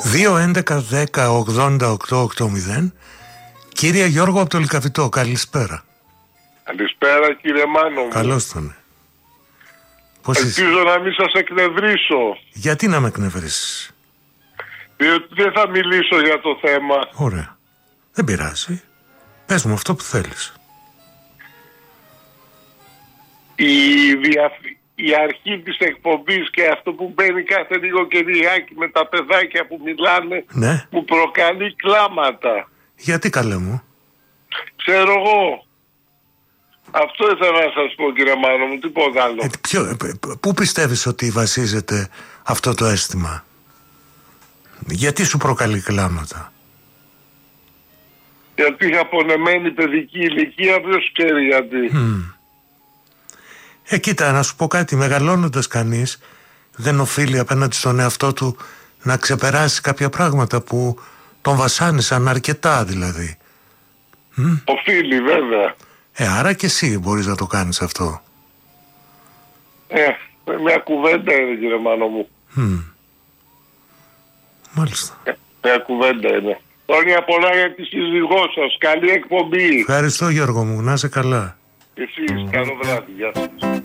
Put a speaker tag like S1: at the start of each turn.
S1: 2-11-10-80-880. Κύριε Γιώργο από το Λυκαβητό, καλησπέρα.
S2: Καλησπέρα κύριε Μάνο μου.
S1: Καλώς τον.
S2: Ελπίζω να μην σας εκνευρίσω.
S1: Γιατί να με εκνευρίσεις?
S2: Διότι δεν θα μιλήσω για το θέμα.
S1: Ωραία. Δεν πειράζει. Πες μου αυτό που θέλεις.
S2: Η αρχή της εκπομπής και αυτό που μπαίνει κάθε λίγο και λιγάκι με τα παιδάκια που μιλάνε,
S1: ναι,
S2: μου προκαλεί κλάματα.
S1: Γιατί καλέ μου?
S2: Ξέρω εγώ. Αυτό ήθελα να σας πω κύριε Μάνο μου, τίποτα άλλο.
S1: Πού πιστεύεις ότι βασίζεται αυτό το αίσθημα? Γιατί σου προκαλεί κλάματα?
S2: Γιατί είχα πονεμένη παιδική ηλικία, ποιος ξέρει γιατί.
S1: Κοίτα, να σου πω κάτι, μεγαλώνοντας κανείς δεν οφείλει απέναντι στον εαυτό του να ξεπεράσει κάποια πράγματα που τον βασάνισαν αρκετά δηλαδή.
S2: Οφείλει βέβαια.
S1: Άρα και εσύ μπορείς να το κάνεις αυτό.
S2: Μια κουβέντα είναι κύριε Μάνο μου.
S1: Μάλιστα.
S2: Μια κουβέντα είναι. Χρόνια πολλά για τη σύζυγό σας. Καλή εκπομπή.
S1: Ευχαριστώ Γιώργο μου, να είσαι καλά.
S2: Εσείς, καλό βράδυ. Γεια σας.